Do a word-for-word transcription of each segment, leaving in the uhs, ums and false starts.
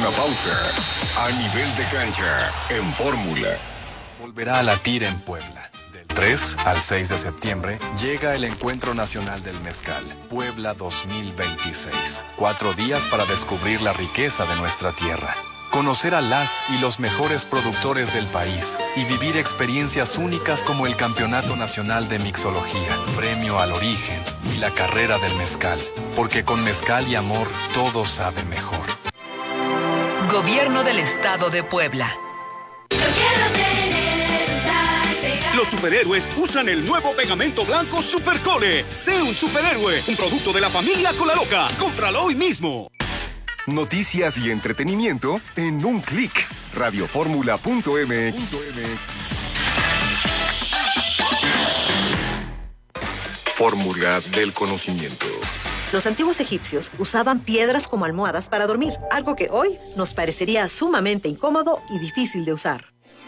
una pausa. A nivel de cancha, en Fórmula. Volverá a latir en Puebla. Del tres al seis de septiembre llega el Encuentro Nacional del Mezcal, Puebla dos mil veintiséis. Cuatro días para descubrir la riqueza de nuestra tierra. Conocer a las y los mejores productores del país y vivir experiencias únicas como el Campeonato Nacional de Mixología, Premio al Origen y la Carrera del Mezcal. Porque con mezcal y amor todo sabe mejor. Gobierno del Estado de Puebla. Los superhéroes usan el nuevo pegamento blanco Supercole. Sé un superhéroe, un producto de la familia Colaloca. Cómpralo hoy mismo. Noticias y entretenimiento en un clic. radioformula punto m x. Fórmula del conocimiento. Los antiguos egipcios usaban piedras como almohadas para dormir, algo que hoy nos parecería sumamente incómodo y difícil de usar.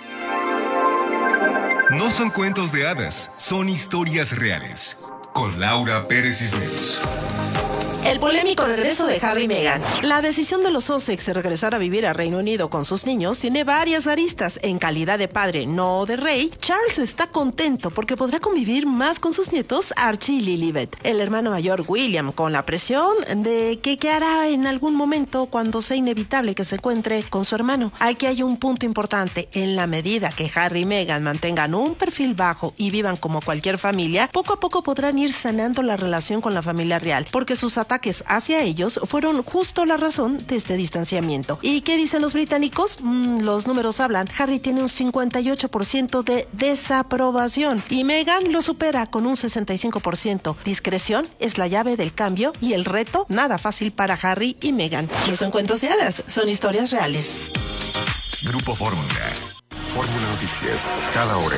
No son cuentos de hadas, son historias reales. Con Laura Pérez Cisneros. El polémico regreso de Harry y Meghan. La decisión de los Sussex de regresar a vivir a Reino Unido con sus niños tiene varias aristas. En calidad de padre, no de rey, Charles está contento porque podrá convivir más con sus nietos Archie y Lilibet. El hermano mayor, William, con la presión de que qué hará en algún momento cuando sea inevitable que se encuentre con su hermano. Aquí hay un punto importante. En la medida que Harry y Meghan mantengan un perfil bajo y vivan como cualquier familia, poco a poco podrán ir sanando la relación con la familia real, porque sus ataques hacia ellos fueron justo la razón de este distanciamiento. ¿Y qué dicen los británicos? Mm, los números hablan. Harry tiene un cincuenta y ocho por ciento de desaprobación y Meghan lo supera con un sesenta y cinco por ciento. Discreción es la llave del cambio y el reto nada fácil para Harry y Meghan. No son cuentos de hadas, son historias reales. Grupo Fórmula. Fórmula Noticias, cada hora.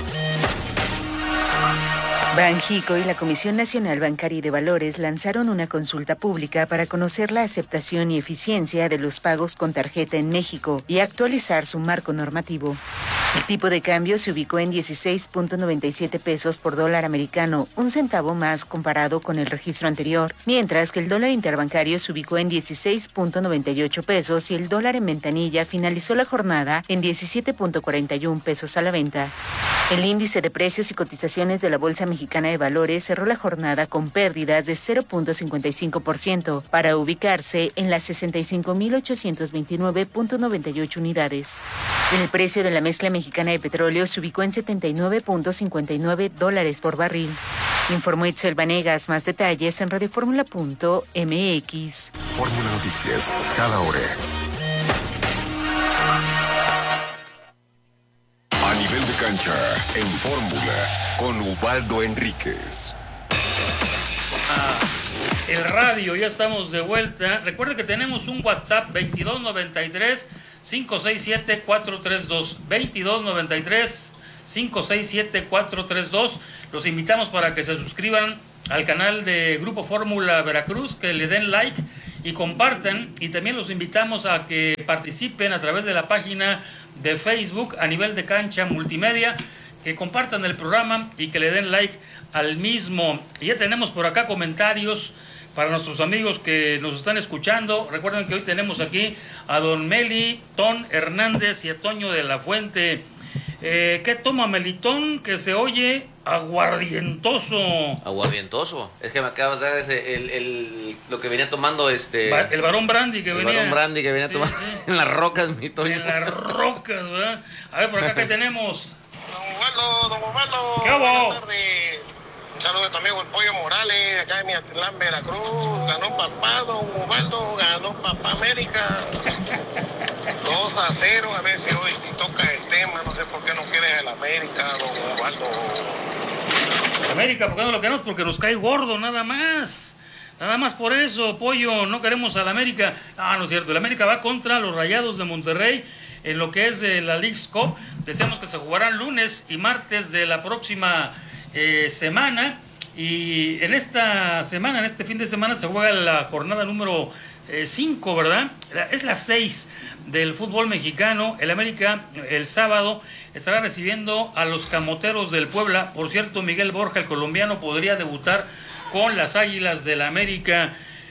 Banjico y la Comisión Nacional Bancaria y de Valores lanzaron una consulta pública para conocer la aceptación y eficiencia de los pagos con tarjeta en México y actualizar su marco normativo. El tipo de cambio se ubicó en dieciséis punto noventa y siete pesos por dólar americano, un centavo más comparado con el registro anterior, mientras que el dólar interbancario se ubicó en dieciséis punto noventa y ocho pesos y el dólar en ventanilla finalizó la jornada en diecisiete punto cuarenta y uno pesos a la venta. El índice de precios y cotizaciones de la Bolsa Mexicana de Valores cerró la jornada con pérdidas de cero punto cincuenta y cinco por ciento para ubicarse en las sesenta y cinco mil ochocientos veintinueve punto noventa y ocho unidades. El precio de la mezcla mexicana de petróleo se ubicó en setenta y nueve punto cincuenta y nueve dólares por barril. Informó Itzel Vanegas. Más detalles en radioformula punto m x. Fórmula Noticias, cada hora. A nivel de cancha, en Fórmula, con Ubaldo Enríquez. Ah, el radio, ya estamos de vuelta. Recuerde que tenemos un WhatsApp veintidós noventa y tres, cinco seis siete, cuatro tres dos. veintidós noventa y tres, cinco seis siete, cuatro tres dos. Los invitamos para que se suscriban al canal de Grupo Fórmula Veracruz, que le den like y compartan. Y también los invitamos a que participen a través de la página de Facebook a nivel de cancha multimedia, que compartan el programa y que le den like al mismo. Y ya tenemos por acá comentarios para nuestros amigos que nos están escuchando. Recuerden que hoy tenemos aquí a don Melitón Hernández y a Toño de la Fuente. Eh, ¿Qué toma Melitón? Que se oye aguardientoso. Aguardientoso. Es que me acabas de dar ese, el, el, lo que venía tomando este... Ba el varón brandy que el venía... El varón brandy que venía sí, tomando sí. en las rocas, mi Toño. En las rocas, ¿verdad? A ver, por acá, ¿qué tenemos? Don Ubaldo, don Ubaldo. ¿Qué hago? Buenas tardes. Un saludo a tu amigo el Pollo Morales, acá en Miatlán, Veracruz. Ganó papá, don Ubaldo, ganó papá América. dos a cero, a ver si hoy toca el tema, no sé por qué no quieres el América, don Ubaldo. América, ¿por qué no lo queremos? Porque nos cae gordo, nada más. Nada más por eso, Pollo, no queremos al América. Ah, no es cierto, el América va contra los Rayados de Monterrey en lo que es eh, la Leagues Cup. Deseamos que se jugarán lunes y martes de la próxima eh, semana. Y en esta semana, en este fin de semana, se juega la jornada número cinco, eh, ¿verdad? Es la seis del fútbol mexicano. El América, el sábado, estará recibiendo a los Camoteros del Puebla. Por cierto, Miguel Borja, el colombiano, podría debutar con las Águilas del América.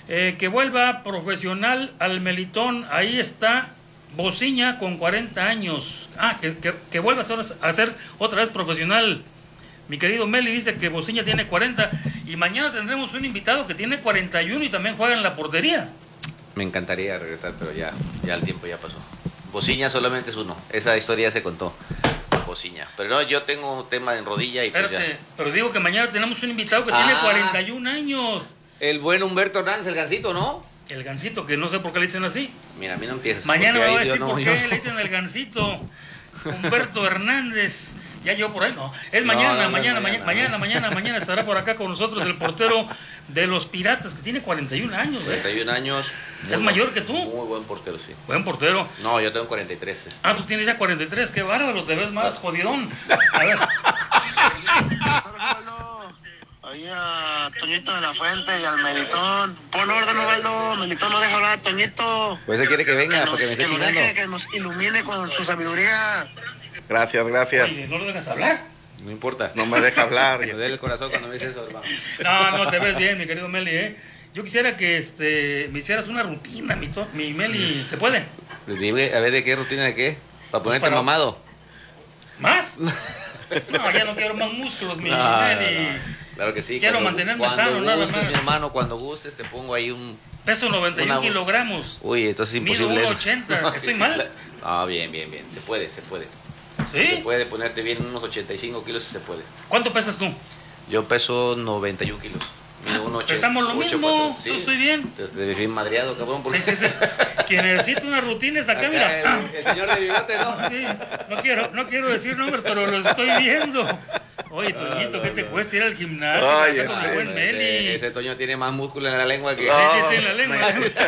Eh, que vuelva profesional al Melitón. Ahí está Bociña con cuarenta años. Ah, que, que, que vuelva a ser, a ser otra vez profesional. Mi querido Meli dice que Bociña tiene cuarenta. Y mañana tendremos un invitado que tiene cuarenta y uno y también juega en la portería. Me encantaría regresar, pero ya, ya el tiempo ya pasó. Bociña solamente es uno. Esa historia ya se contó. Bociña. Pero no, yo tengo un tema en rodilla y Espérate, pues ya. pero digo que mañana tenemos un invitado que Ah. tiene cuarenta y un años. El buen Humberto Hernández, el Gancito, ¿no? El Gancito, que no sé por qué le dicen así. Mira, a mí no empieces. Mañana me porque va a ahí yo decir no- por yo qué no. le dicen el Gancito. Humberto Hernández. Ya llegó por ahí, no. Es No, mañana, no, no es mañana, mañana, mañana, mañana, mañana, mañana estará por acá con nosotros el portero de los Piratas, que tiene cuarenta y un años. ¿eh? cuarenta y un años. ¿Es muy mayor buen- que tú? Muy buen portero, sí. Buen portero. No, yo tengo cuarenta y tres. Ah, tú tienes ya cuarenta y tres, qué bárbaro, te ves más jodidón. A ver. Ahí a Toñito de la Fuente y al Melitón. Pon orden, Osvaldo. Melitón no deja hablar a Toñito. Pues él quiere que venga, nos- porque me está que nos chingando. deje, que nos ilumine con su sabiduría. Gracias, gracias. Oye, ¿no lo dejas hablar? No importa. No me deja hablar. Me duele el corazón cuando me dices eso, hermano. No, no, te ves bien, mi querido Meli, ¿eh? Yo quisiera que este, me hicieras una rutina, mi, to- mi Meli. ¿Se puede? Dime, a ver, ¿de qué rutina de qué? ¿Para ponerte para- mamado? ¿Más? No, ya no quiero más músculos, mi No, Meli. no, no. Claro que sí. Quiero cuando- mantenerme cuando sano, nada gustes, más. mi hermano, cuando gustes te pongo ahí un... Peso noventa y uno Una- kilogramos. Uy, entonces es Mido imposible uno eso. ochenta. No, ¿Estoy sí, mal? claro. No, bien, bien, bien. Se puede, se puede. ¿Sí? Se puede ponerte bien unos ochenta y cinco kilos, se puede. ¿Cuánto pesas tú? Yo peso noventa y uno kilos. Mido uno ochenta. Pesamos lo ocho, mismo. cuatro, sí. Yo estoy bien. Entonces te ves bien madreado, cabrón. Porque... Sí, sí, sí. Quien necesita una rutina es acá, Acá mira. el, el señor de bigote, ¿no? Sí, no quiero, no quiero decir nombres, pero lo estoy viendo. Oye, Toñito, ¿qué te cuesta ir al gimnasio? Ay, Acá con el ese- buen Meli. Ese, ese Toño tiene más músculo en la lengua que... Sí, sí, sí, en la lengua.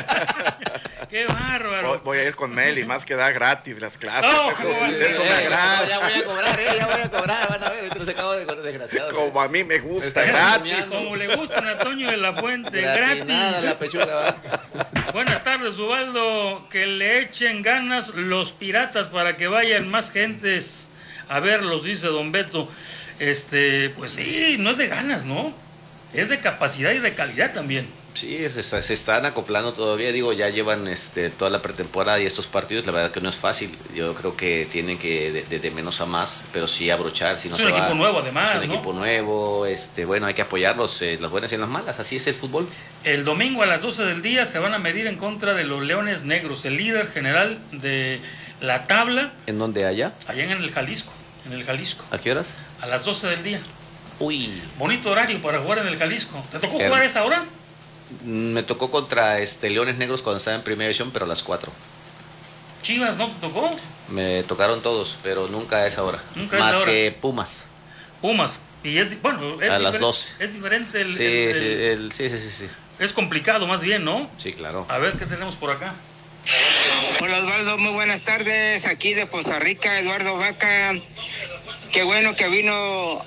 Qué Voy, bárbaro. voy a ir con Meli, más que da gratis las clases. No, eso, ¿cómo va a ser? eso me Eh, agrada. ya voy a cobrar, eh, ya voy a cobrar, van a ver, entonces acabo de desgraciado. Como a mí me gusta, Está gratis. bromeando. Como le gustan a Toño de la Fuente, Gratinada la gratis. pechuga, ¿va? Buenas tardes, Ubaldo. Que le echen ganas los Piratas para que vayan más gentes a verlos, dice don Beto. Este, pues sí, no es de ganas, ¿no? Es de capacidad y de calidad también. Sí, se, está- se están acoplando todavía, digo, ya llevan este, toda la pretemporada y estos partidos, la verdad que no es fácil. Yo creo que tienen que de, de- de menos a más, pero sí abrochar. Si no Es se un va- equipo nuevo, además, Es un ¿no? equipo nuevo, este, bueno, hay que apoyarlos, eh, las buenas y las malas, así es el fútbol. El domingo a las doce del día se van a medir en contra de los Leones Negros, el líder general de la tabla, ¿En dónde haya? allá en el Jalisco, en el Jalisco, ¿A qué horas? a las doce del día. Uy, Bonito horario para jugar en el Jalisco. ¿Te tocó Her- jugar a esa hora? me tocó contra este Leones Negros cuando estaba en primera división, pero a las cuatro. Chivas, ¿no te tocó? Me tocaron todos, pero nunca a esa hora. Nunca a Más esa hora. que Pumas. Pumas. Y es, di- bueno, es A las diferen- doce. Es diferente el, Sí, el- sí, el- el- sí, sí, sí, sí. es complicado más bien, ¿no? Sí, claro. A ver qué tenemos por acá. Hola Osvaldo, muy buenas tardes. Aquí de Poza Rica, Eduardo Vaca. Qué bueno que vino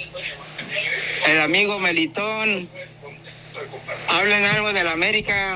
el amigo Melitón. Hablen algo de la América.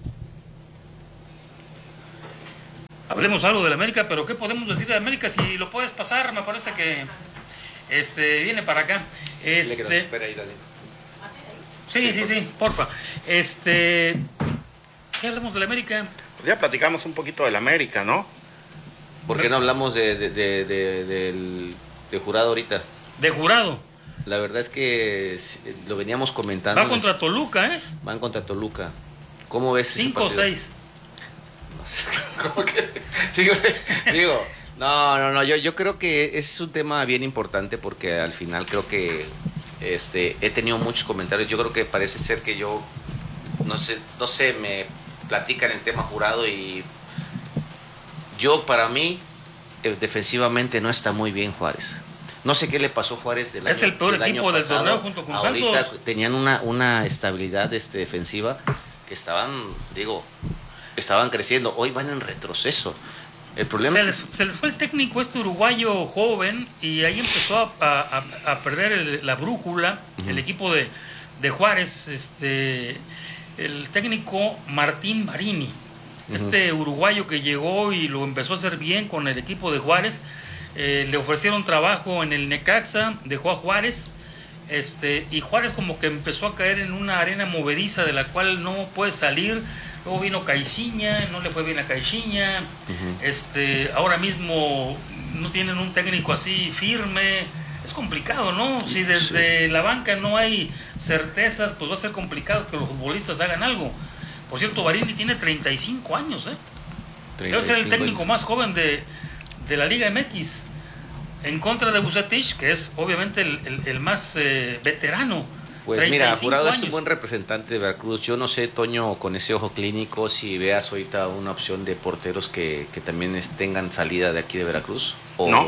Hablemos algo de la América, pero ¿qué podemos decir de América? Si lo puedes pasar, me parece que este viene para acá. Dile que nos Este, espere ahí, Dani. sí, sí, sí, porfa. Este, ¿qué hablamos de la América? Pues ya platicamos un poquito del América, ¿no? ¿Por qué no hablamos de, de, de, de- del de Jurado ahorita? De Jurado. La verdad es que eh, lo veníamos comentando. Va contra Toluca, ¿eh? Van contra Toluca. ¿Cómo ves ese cinco o partido? seis. ¿Cómo que? Sigo, digo, no, no, no, yo, yo creo que ese es un tema bien importante porque al final creo que este he tenido muchos comentarios. Yo creo que parece ser que yo, no sé, no sé, me platican el tema Jurado y yo, para mí, eh, defensivamente no está muy bien Juárez. No sé qué le pasó a Juárez del Es año, el peor del año equipo del pasado. torneo junto con Ahorita Santos. tenían una, una estabilidad este, defensiva que estaban, digo, estaban creciendo. Hoy van en retroceso. El problema Se es les, se les fue el técnico este uruguayo joven y ahí empezó a, a- a perder el- la brújula, Ujú. el equipo de, de Juárez, este, el técnico Martín Marini, Ujú. este uruguayo que llegó y lo empezó a hacer bien con el equipo de Juárez. Eh, le ofrecieron trabajo en el Necaxa, dejó a Juárez Este, y Juárez como que empezó a caer en una arena movediza de la cual no puede salir. Luego vino Caixinha, no le fue bien a Caixinha. Uh-huh. Este, ahora mismo no tienen un técnico así firme. Es complicado, ¿no? Si desde sí. la banca no hay certezas, pues va a ser complicado que los futbolistas hagan algo. Por cierto, Barini tiene treinta y cinco años, ¿eh? Debe ser el técnico años. más joven de, de la Liga M X. En contra de Vucetich, que es obviamente el, el, el más eh, veterano. Pues mira, Jurado es un buen representante de Veracruz. Yo no sé, Toño, con ese ojo clínico, si veas ahorita una opción de porteros que, que también es, tengan salida de aquí de Veracruz. O, no,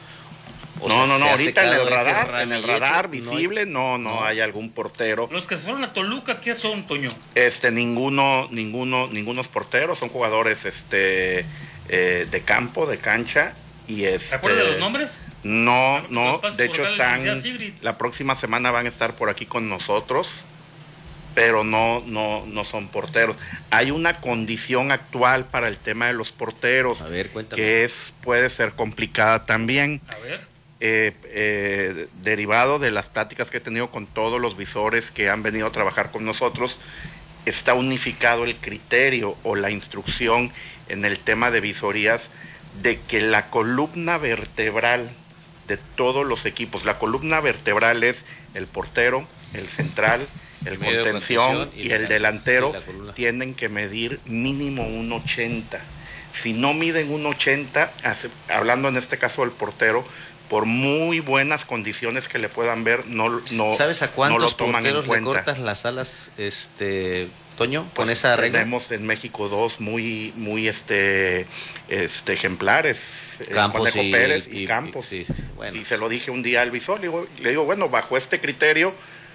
o no, sea, no, no, ahorita en el radar, en el radar no visible, no, no, no hay algún portero. Los que fueron a Toluca, ¿qué son, Toño? Este, ninguno, ninguno, ningunos porteros, son jugadores este eh, de campo, de cancha. Y este, ¿te acuerdas de los nombres? No, no, de hecho están, la próxima semana van a estar por aquí con nosotros, pero no, no, no son porteros. Hay una condición actual para el tema de los porteros, a ver, cuéntame. Que es, puede ser complicada también. A ver. Eh, eh, derivado de las pláticas que he tenido con todos los visores que han venido a trabajar con nosotros, está unificado el criterio o la instrucción en el tema de visorías de que la columna vertebral de todos los equipos, la columna vertebral es el portero, el central, el contención y, y el delantero, sí, tienen que medir mínimo uno ochenta. Si no miden uno ochenta, hablando en este caso del portero, por muy buenas condiciones que le puedan ver, no, no, ¿sabes a cuántos no lo toman porteros en cuenta. Le cortas las alas, este, Toño, pues con esa regla? Tenemos en México dos muy, muy este, este ejemplares, Campos Conejo y, Pérez y, y Campos. Y, sí, bueno. Y se lo dije un día al visor, le digo, le digo, bueno, bajo este criterio,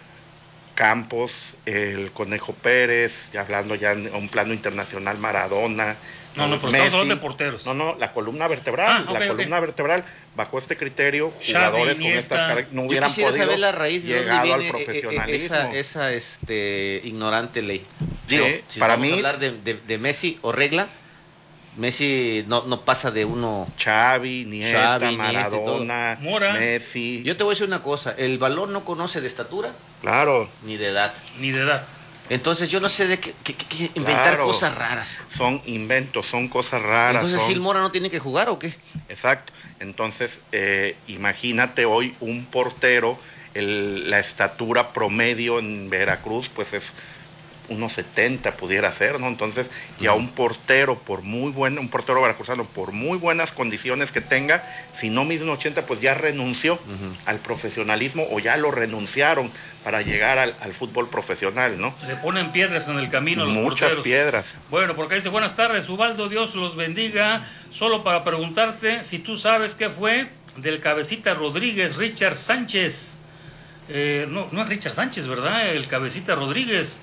Campos, el Conejo Pérez, ya hablando ya en un plano internacional, Maradona. No, no, pero Messi, estamos hablando de porteros. No, no, la columna vertebral, ah, okay, la columna okay. vertebral, bajo este criterio, jugadores Xavi, con estas características no hubieran podido saber la raíz de llegado dónde viene al profesionalismo. Esa, esa este, ignorante ley. Digo, sí, si para vamos mí, a hablar de, de, de Messi o regla, Messi no, no pasa de uno. Xavi, Iniesta, Xavi, Maradona, Mora. Messi. Yo te voy a decir una cosa, el balón no conoce de estatura, claro, ni de edad. Ni de edad. Entonces yo no sé de qué, qué, qué inventar claro, cosas raras. Son inventos, son cosas raras. Entonces son... Gil Mora no tiene que jugar ¿o qué? Exacto. Entonces eh, imagínate hoy un portero, el, la estatura promedio en Veracruz pues es uno setenta pudiera ser, ¿no? Entonces uh-huh. ya un portero por muy bueno, un portero veracruzano por muy buenas condiciones que tenga, si no mide un ochenta pues ya renunció uh-huh. al profesionalismo o ya lo renunciaron para llegar al, al fútbol profesional, ¿no? Le ponen piedras en el camino a los Muchas porteros. piedras. Bueno, porque dice, buenas tardes, Ubaldo, Dios los bendiga. Solo para preguntarte si tú sabes qué fue del Cabecita Rodríguez, Richard Sánchez. Eh, no, no es Richard Sánchez, ¿verdad? El Cabecita Rodríguez.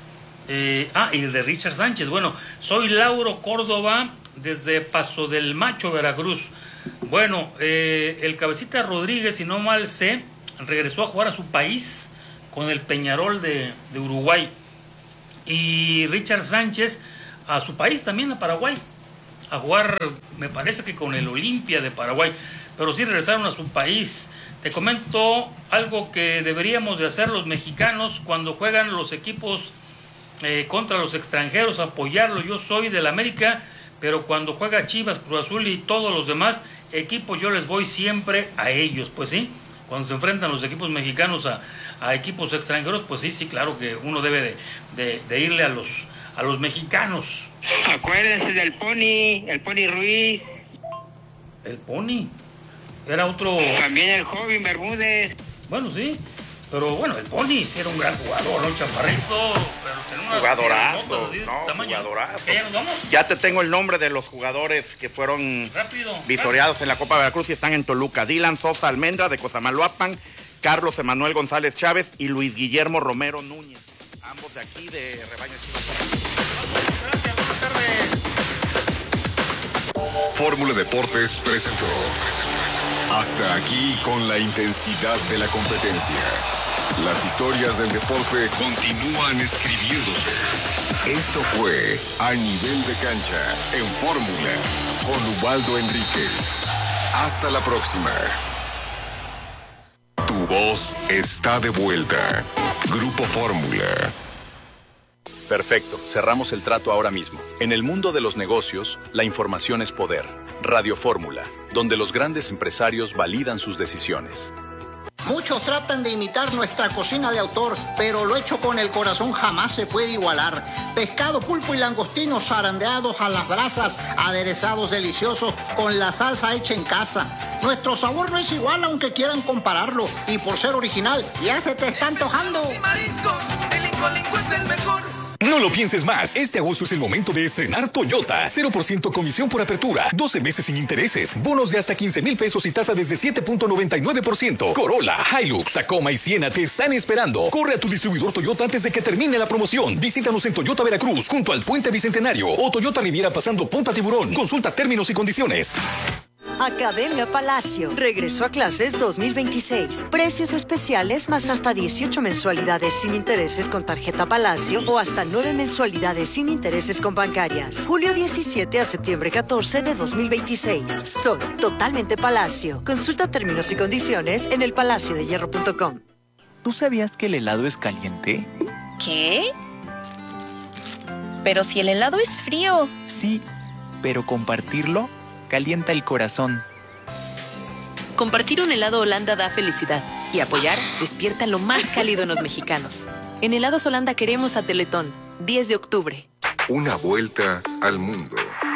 Eh, ah, y el de Richard Sánchez. Bueno, soy Lauro Córdoba, desde Paso del Macho, Veracruz. Bueno, eh, el Cabecita Rodríguez, si no mal sé, regresó a jugar a su país con el Peñarol de, de Uruguay. Y Richard Sánchez a su país también, a Paraguay, a jugar, me parece que con el Olimpia de Paraguay, pero sí regresaron a su país. Te comento algo que deberíamos de hacer los mexicanos cuando juegan los equipos eh, contra los extranjeros, apoyarlo. Yo soy del América, pero cuando juega Chivas, Cruz Azul y todos los demás equipos, yo les voy siempre a ellos, pues sí. Cuando se enfrentan los equipos mexicanos a, a equipos extranjeros, pues sí, sí, claro que uno debe de, de, de irle a los, a los mexicanos. Acuérdense del Pony, el Pony Ruiz. El Pony. Era otro... También el Joven Bermúdez. Bueno, sí. Pero bueno, el Pony sí era un gran jugador, ¿no? Chaparrito, pero tenía unas jugadorazo, así, no, tamaño. jugadorazo. ¿Ya nos vamos? Ya te tengo el nombre de los jugadores que fueron rápido, visoreados rápido. en la Copa de Veracruz y están en Toluca. Dylan Sosa Almendra de Cosamaloapan, Carlos Emanuel González Chávez y Luis Guillermo Romero Núñez. Ambos de aquí, de Rebaño Chivas. Gracias, buenas tardes. Fórmula Deportes presentó. Hasta aquí con la intensidad de la competencia. Las historias del deporte continúan escribiéndose. Esto fue A Nivel de Cancha en Fórmula con Ubaldo Enríquez. Hasta la próxima. Tu voz está de vuelta. Grupo Fórmula. Perfecto, cerramos el trato ahora mismo. En el mundo de los negocios, la información es poder. Radio Fórmula, donde los grandes empresarios validan sus decisiones. Muchos tratan de imitar nuestra cocina de autor, pero lo hecho con el corazón jamás se puede igualar. Pescado, pulpo y langostinos zarandeados a las brasas, aderezados deliciosos con la salsa hecha en casa. Nuestro sabor no es igual aunque quieran compararlo, y por ser original ya se te está antojando. Mariscos, el Lincoln Lincoln es el mejor. No lo pienses más. Este agosto es el momento de estrenar Toyota. cero por ciento comisión por apertura, doce meses sin intereses, bonos de hasta quince mil pesos y tasa desde siete punto noventa y nueve por ciento. Corolla, Hilux, Tacoma y Siena te están esperando. Corre a tu distribuidor Toyota antes de que termine la promoción. Visítanos en Toyota Veracruz, junto al Puente Bicentenario, o Toyota Riviera pasando Punta Tiburón. Consulta términos y condiciones. Academia Palacio regresó a clases dos mil veintiséis. Precios especiales más hasta dieciocho mensualidades sin intereses con tarjeta Palacio o hasta nueve mensualidades sin intereses con bancarias. Julio diecisiete a septiembre catorce de dos mil veintiséis. Son totalmente Palacio. Consulta términos y condiciones en el palacio de hierro punto com. ¿Tú sabías que el helado es caliente? ¿Qué? Pero si el helado es frío. Sí, pero compartirlo calienta el corazón. Compartir un helado Holanda da felicidad y apoyar despierta lo más cálido en los mexicanos. En Helados Holanda queremos a Teletón, diez de octubre. Una vuelta al mundo.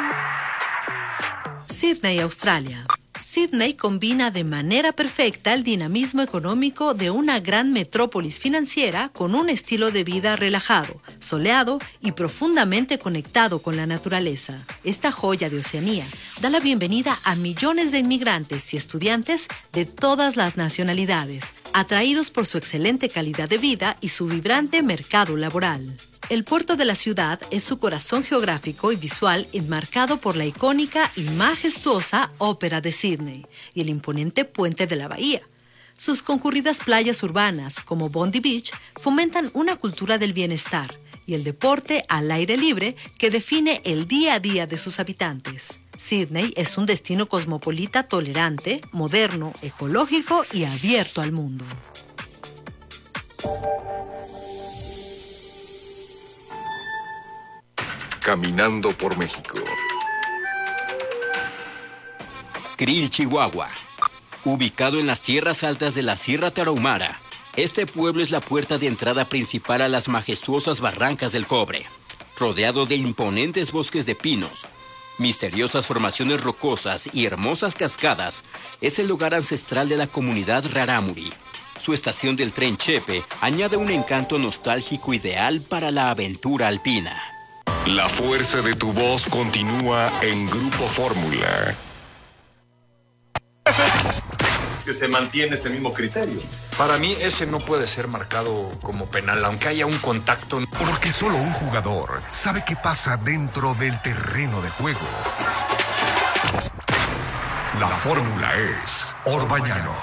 Sydney, Australia. Sydney combina de manera perfecta el dinamismo económico de una gran metrópolis financiera con un estilo de vida relajado, soleado y profundamente conectado con la naturaleza. Esta joya de Oceanía da la bienvenida a millones de inmigrantes y estudiantes de todas las nacionalidades, atraídos por su excelente calidad de vida y su vibrante mercado laboral. El puerto de la ciudad es su corazón geográfico y visual enmarcado por la icónica y majestuosa Ópera de Sydney y el imponente puente de la bahía. Sus concurridas playas urbanas, como Bondi Beach, fomentan una cultura del bienestar y el deporte al aire libre que define el día a día de sus habitantes. Sydney es un destino cosmopolita tolerante, moderno, ecológico y abierto al mundo. Caminando por México. Krill, Chihuahua. Ubicado en las tierras altas de la Sierra Tarahumara, este pueblo es la puerta de entrada principal a las majestuosas Barrancas del Cobre. Rodeado de imponentes bosques de pinos, misteriosas formaciones rocosas y hermosas cascadas, es el lugar ancestral de la comunidad Rarámuri. Su estación del tren Chepe añade un encanto nostálgico ideal para la aventura alpina. La fuerza de tu voz continúa en Grupo Fórmula. Que se mantiene ese mismo criterio. Para mí ese no puede ser marcado como penal, aunque haya un contacto. Porque solo un jugador sabe qué pasa dentro del terreno de juego. La fórmula es Orbañanos.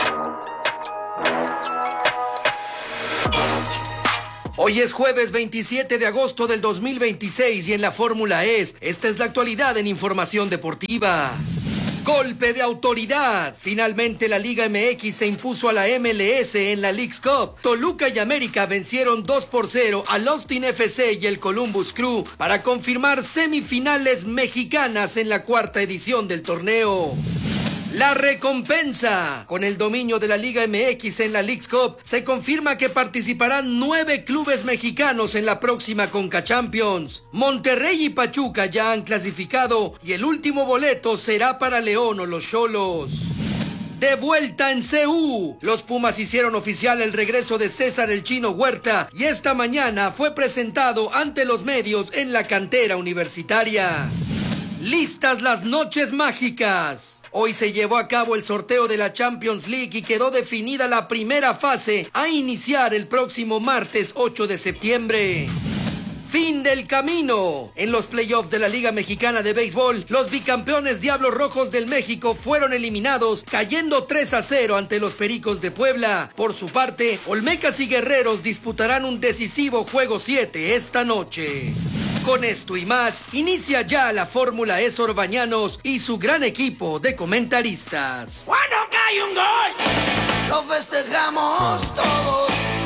Hoy es jueves veintisiete de agosto del dos mil veintiséis y en la Fórmula es, esta es la actualidad en información deportiva. Golpe de autoridad. Finalmente la Liga M X se impuso a la M L S en la Leagues Cup. Toluca y América vencieron dos por cero al Austin F C y el Columbus Crew para confirmar semifinales mexicanas en la cuarta edición del torneo. La recompensa. Con el dominio de la Liga M X en la Leagues Cup, se confirma que participarán nueve clubes mexicanos en la próxima Conca Champions. Monterrey y Pachuca ya han clasificado y el último boleto será para León o los Xolos. De vuelta en C U, los Pumas hicieron oficial el regreso de César el Chino Huerta y esta mañana fue presentado ante los medios en la cantera universitaria. Listas las noches mágicas. Hoy se llevó a cabo el sorteo de la Champions League y quedó definida la primera fase a iniciar el próximo martes ocho de septiembre. Fin del camino. En los playoffs de la Liga Mexicana de Béisbol, los bicampeones Diablos Rojos del México fueron eliminados, cayendo tres a cero ante los Pericos de Puebla. Por su parte, Olmecas y Guerreros disputarán un decisivo juego siete esta noche. Con esto y más, inicia ya la Fórmula E Orbañanos y su gran equipo de comentaristas. ¡Cuando cae un gol! lo festejamos todos,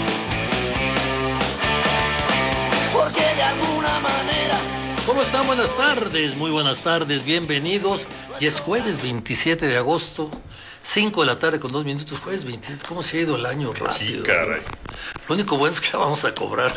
porque de alguna manera... ¿Cómo están? Buenas tardes, muy buenas tardes, bienvenidos. Y es jueves veintisiete de agosto, cinco de la tarde con dos minutos, jueves veintisiete. ¿Cómo se ha ido el año rápido? Sí, caray. Lo único bueno es que la vamos a cobrar,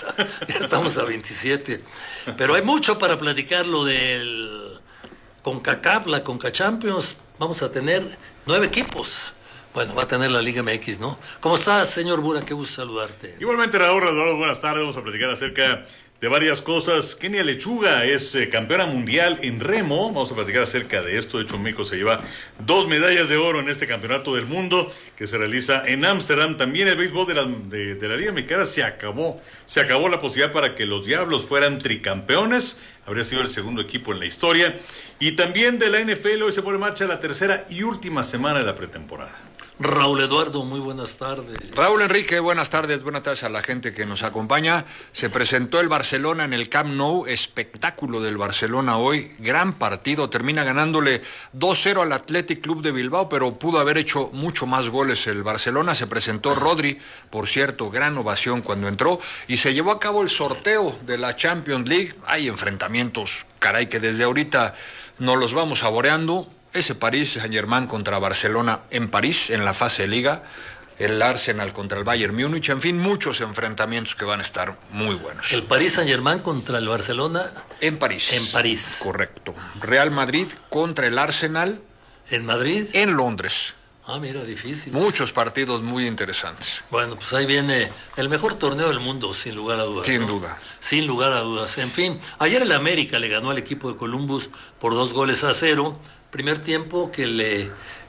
ya estamos a veintisiete. Pero hay mucho para platicar lo del CONCACAF, la CONCACHAMPIONS. Vamos a tener nueve equipos. Bueno, va a tener la Liga M X, ¿no? ¿Cómo estás, señor Bura? Qué gusto saludarte. Igualmente, Raúl, Eduardo, buenas tardes. Vamos a platicar acerca de varias cosas. Kenia Lechuga es eh, campeona mundial en remo. Vamos a platicar acerca de esto. De hecho, México se lleva dos medallas de oro en este campeonato del mundo que se realiza en Ámsterdam. También el béisbol de la, de, de la Liga Mexicana se acabó. Se acabó la posibilidad para que los Diablos fueran tricampeones. Habría sido el segundo equipo en la historia. Y también de la N F L hoy se pone en marcha la tercera y última semana de la pretemporada. Raúl Eduardo, muy buenas tardes. Raúl Enrique, buenas tardes, buenas tardes a la gente que nos acompaña. Se presentó el Barcelona en el Camp Nou, espectáculo del Barcelona hoy, gran partido, termina ganándole dos cero al Athletic Club de Bilbao, pero pudo haber hecho mucho más goles el Barcelona. Se presentó Rodri, por cierto, gran ovación cuando entró, y se llevó a cabo el sorteo de la Champions League. Hay enfrentamientos, caray, que desde ahorita nos los vamos saboreando. Ese París Saint-Germain contra Barcelona en París, en la fase de Liga, el Arsenal contra el Bayern Múnich, en fin, muchos enfrentamientos que van a estar muy buenos. El París Saint-Germain contra el Barcelona en París. En París. Correcto. Real Madrid contra el Arsenal. ¿En Madrid? En Londres. Ah, mira, difícil. Muchos partidos muy interesantes. Bueno, pues ahí viene el mejor torneo del mundo, sin lugar a dudas. Sin ¿no? duda. Sin lugar a dudas. En fin, ayer el América le ganó al equipo de Columbus por dos goles a cero. Primer tiempo que le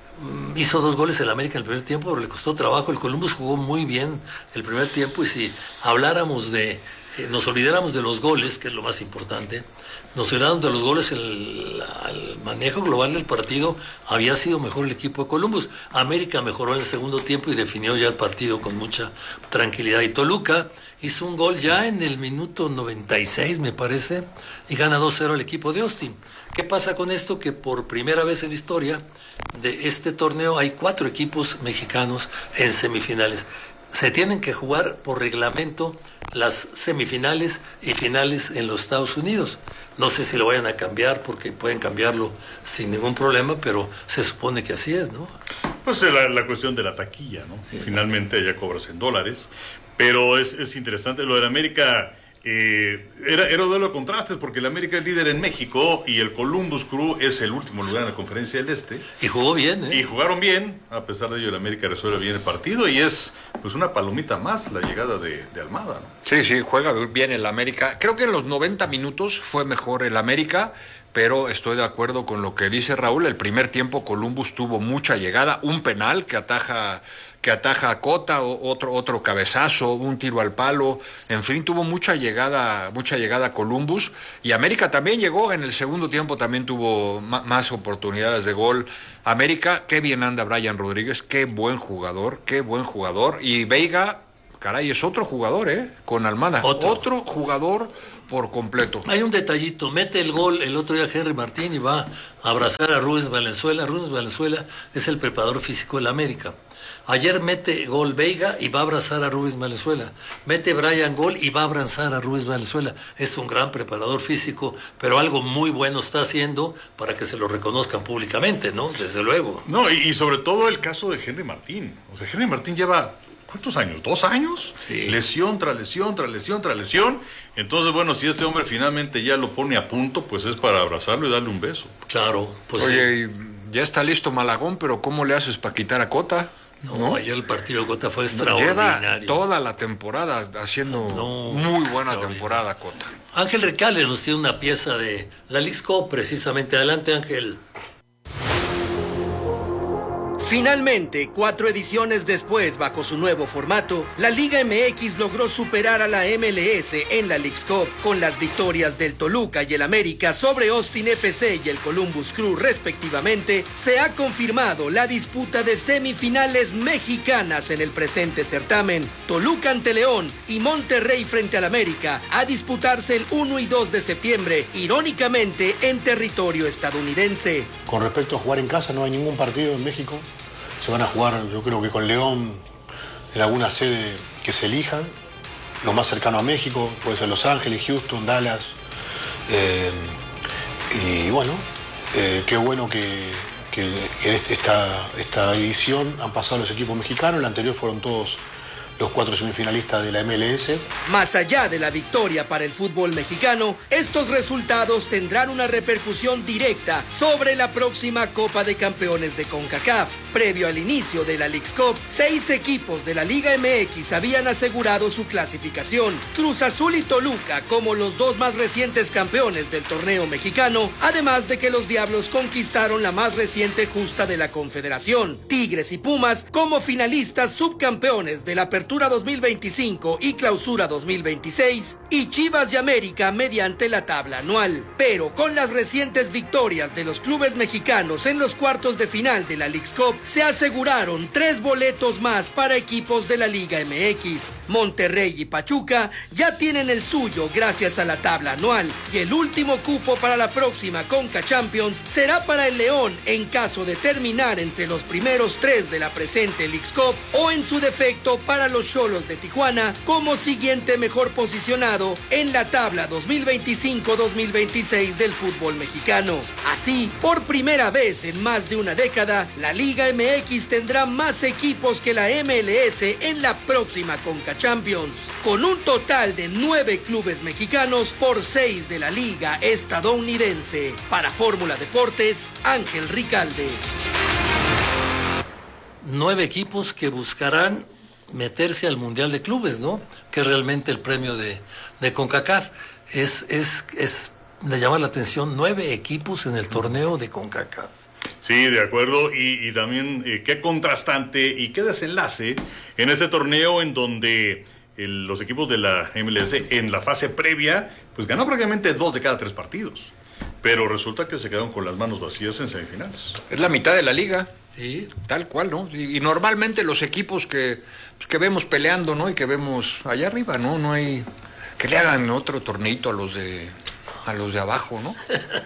hizo dos goles el América en el primer tiempo, pero le costó trabajo. El Columbus jugó muy bien el primer tiempo, y si habláramos de, eh, nos olvidáramos de los goles, que es lo más importante, nos olvidáramos de los goles, el, el manejo global del partido había sido mejor el equipo de Columbus. América mejoró en el segundo tiempo y definió ya el partido con mucha tranquilidad. Y Toluca hizo un gol ya en el minuto noventa y seis, me parece, y gana dos cero al equipo de Austin. ¿Qué pasa con esto? Que por primera vez en la historia de este torneo hay cuatro equipos mexicanos en semifinales. Se tienen que jugar por reglamento las semifinales y finales en los Estados Unidos. No sé si lo vayan a cambiar, porque pueden cambiarlo sin ningún problema, pero se supone que así es, ¿no? Pues la, la cuestión de la taquilla, ¿no? Sí. Finalmente ya cobras en dólares, pero es, es interesante lo de la América. Eh, era, era duelo de contrastes, porque el América es líder en México y el Columbus Crew es el último lugar en la Conferencia del Este. Y jugó bien, ¿eh? Y jugaron bien, a pesar de ello el América resuelve bien el partido, y es pues una palomita más la llegada de, de Almada, ¿no? Sí, sí, juega bien el América. Creo que en los noventa minutos fue mejor el América, pero estoy de acuerdo con lo que dice Raúl. El primer tiempo Columbus tuvo mucha llegada, un penal que ataja... que ataja a Cota, otro, otro cabezazo, un tiro al palo, en fin, tuvo mucha llegada, mucha llegada a Columbus, y América también llegó, en el segundo tiempo también tuvo ma- más oportunidades de gol. América, qué bien anda Brian Rodríguez, qué buen jugador, qué buen jugador, y Veiga, caray, es otro jugador, ¿eh? Con Almada, otro, otro jugador por completo. Hay un detallito, mete el gol el otro día Henry Martín y va a abrazar a Rubens Valenzuela. Rubens Valenzuela es el preparador físico de la América. Ayer mete gol Veiga y va a abrazar a Rubens Valenzuela. Mete Brian gol y va a abrazar a Rubens Valenzuela. Es un gran preparador físico, pero algo muy bueno está haciendo para que se lo reconozcan públicamente, ¿no? Desde luego. No, y, y sobre todo el caso de Henry Martín. O sea, Henry Martín lleva, ¿cuántos años? ¿Dos años? Sí. Lesión tras lesión, tras lesión, tras lesión. Entonces, bueno, si este hombre finalmente ya lo pone a punto, pues es para abrazarlo y darle un beso. Claro, pues Oye, sí. Ya está listo Malagón, pero ¿cómo le haces para quitar a Cota? No, ¿no? Ayer el partido de Cota fue extraordinario. Lleva toda la temporada haciendo no, muy buena temporada Cota. Ángel Recalde nos tiene una pieza de la Leagues Cup, precisamente. Adelante, Ángel. Finalmente, cuatro ediciones después, bajo su nuevo formato, la Liga M X logró superar a la M L S en la Leagues Cup con las victorias del Toluca y el América sobre Austin F C y el Columbus Crew respectivamente. Se ha confirmado la disputa de semifinales mexicanas en el presente certamen. Toluca ante León y Monterrey frente al América, a disputarse el uno y dos de septiembre, irónicamente en territorio estadounidense. Con respecto a jugar en casa, no hay ningún partido en México. Se van a jugar, yo creo que con León, en alguna sede que se elijan. Lo más cercano a México, puede ser Los Ángeles, Houston, Dallas. Eh, y bueno, eh, qué bueno que, que en esta, esta edición han pasado los equipos mexicanos. La anterior fueron todos los cuatro semifinalistas de la M L S. Más allá de la victoria para el fútbol mexicano, estos resultados tendrán una repercusión directa sobre la próxima Copa de Campeones de CONCACAF. Previo al inicio de la Leagues Cup, seis equipos de la Liga M X habían asegurado su clasificación. Cruz Azul y Toluca como los dos más recientes campeones del torneo mexicano, además de que los Diablos conquistaron la más reciente justa de la Confederación. Tigres y Pumas como finalistas subcampeones de la Apertura dos mil veinticinco y Clausura dos mil veintiséis, y Chivas y América mediante la tabla anual. Pero con las recientes victorias de los clubes mexicanos en los cuartos de final de la Leagues Cup, se aseguraron tres boletos más para equipos de la Liga M X. Monterrey y Pachuca ya tienen el suyo gracias a la tabla anual, y el último cupo para la próxima Conca Champions será para el León en caso de terminar entre los primeros tres de la presente Leagues Cup, o en su defecto para los Xolos de Tijuana como siguiente mejor posicionado en la tabla dos mil veinticinco dos mil veintiséis del fútbol mexicano. Así, por primera vez en más de una década, la Liga M X tendrá más equipos que la M L S en la próxima Conca Champions, con un total de nueve clubes mexicanos por seis de la Liga estadounidense. Para Fórmula Deportes, Ángel Ricalde. Nueve equipos que buscarán meterse al Mundial de Clubes, ¿no? Que es realmente el premio de, de CONCACAF. Es, es, es de llamar la atención, nueve equipos en el torneo de CONCACAF. Sí, de acuerdo, y, y también eh, qué contrastante y qué desenlace en este torneo en donde el, los equipos de la M L S en la fase previa, pues ganó prácticamente dos de cada tres partidos, pero resulta que se quedaron con las manos vacías en semifinales. Es la mitad de la liga. Sí. Tal cual, ¿no? Y, y normalmente los equipos que, pues, que vemos peleando, ¿no? Y que vemos allá arriba, ¿no? No hay... Que le hagan otro torneito a los de... a los de abajo, ¿no?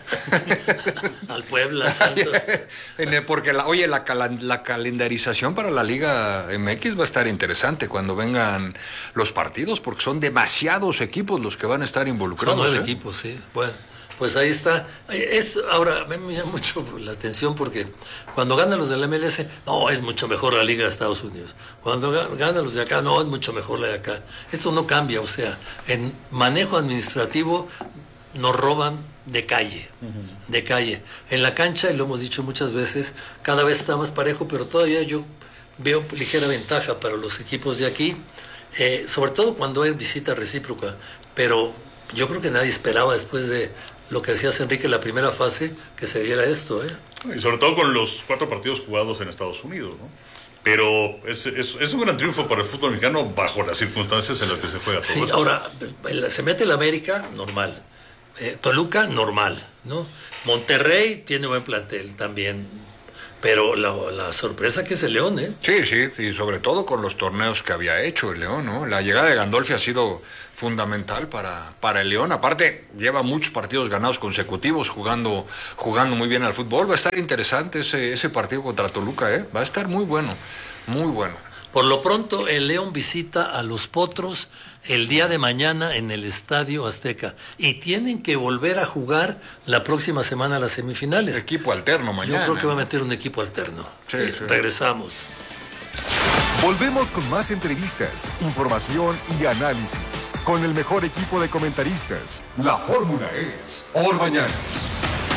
Al Puebla, Santos. Porque, la, oye, la, la calendarización para la Liga M X va a estar interesante cuando vengan los partidos, porque son demasiados equipos los que van a estar involucrados. Son nueve ¿eh? equipos, sí. Bueno, pues ahí está. Es, ahora, me llama mucho la atención porque cuando ganan los de la M L S, no, es mucho mejor la Liga de Estados Unidos. Cuando ganan los de acá, no, es mucho mejor la de acá. Esto no cambia, o sea, en manejo administrativo nos roban de calle, uh-huh. de calle. En la cancha, y lo hemos dicho muchas veces, cada vez está más parejo, pero todavía yo veo ligera ventaja para los equipos de aquí, eh, sobre todo cuando hay visita recíproca. Pero yo creo que nadie esperaba, después de lo que decías, Enrique, en la primera fase, que se diera esto, ¿eh? Y sobre todo con los cuatro partidos jugados en Estados Unidos, ¿no? Pero es, es, es un gran triunfo para el fútbol mexicano bajo las circunstancias en las que se juega todo sí, esto. Ahora, se mete el América, normal. Eh, Toluca, normal, ¿no? Monterrey tiene buen plantel también, pero la, la sorpresa que es el León, ¿eh? Sí, sí, y sobre todo con los torneos que había hecho el León, ¿no? La llegada de Gandolfi ha sido fundamental para, para el León. Aparte, lleva muchos partidos ganados consecutivos jugando, jugando muy bien al fútbol. Va a estar interesante ese, ese partido contra Toluca, ¿eh? Va a estar muy bueno, muy bueno. Por lo pronto, el León visita a los Potros el día de mañana en el Estadio Azteca. Y tienen que volver a jugar la próxima semana las semifinales. Equipo alterno mañana. Yo creo que va a meter un equipo alterno. Sí, eh, sí. Regresamos. Volvemos con más entrevistas, información y análisis. Con el mejor equipo de comentaristas. La fórmula es Orbañanos.